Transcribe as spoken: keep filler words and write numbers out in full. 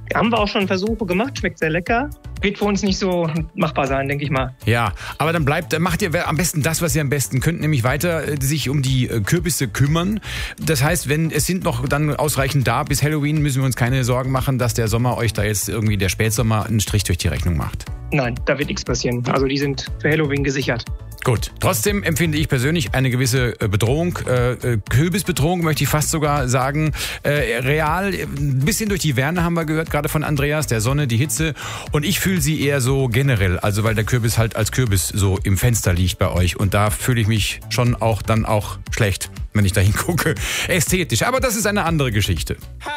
Haben wir auch schon Versuche gemacht, schmeckt sehr lecker. Wird für uns nicht so machbar sein, denke ich mal. Ja, aber dann bleibt, macht ihr am besten das, was ihr am besten könnt, nämlich weiter sich um die Kürbisse kümmern. Das heißt, wenn es sind noch dann ausreichend da bis Halloween, müssen wir uns keine Sorgen machen, dass der Sommer euch da jetzt irgendwie, der Spätsommer, einen Strich durch die Rechnung macht. Nein, da wird nichts passieren. Also die sind für Halloween gesichert. Gut, trotzdem empfinde ich persönlich eine gewisse Bedrohung, äh, Kürbisbedrohung möchte ich fast sogar sagen. Äh, real, ein bisschen durch die Wärme haben wir gehört, gerade von Andreas, der Sonne, die Hitze. Und ich fühle sie eher so generell, also weil der Kürbis halt als Kürbis so im Fenster liegt bei euch. Und da fühle ich mich schon auch dann auch schlecht, wenn ich da hingucke. Ästhetisch, aber das ist eine andere Geschichte.